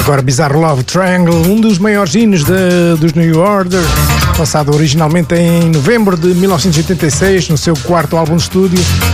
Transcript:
Agora Bizarre Love Triangle, um dos maiores hinos dos New Order, lançado originalmente em novembro de 1986 no seu quarto álbum de estúdio,